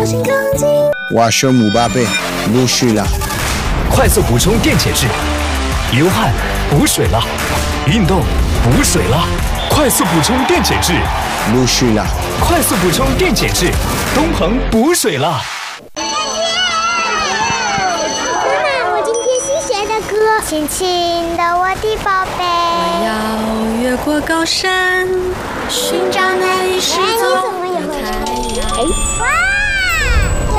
心更近。 我是姆巴佩，不需了。 快速补充电解质，流汗补水了，运动补水了，快速补充电解质， 不需了。 快速补充电解质，东鹏补水了。 妈妈，我今天新学的歌，轻轻的我的宝贝。 我要越过高山，寻找那一失踪的太阳。 哇！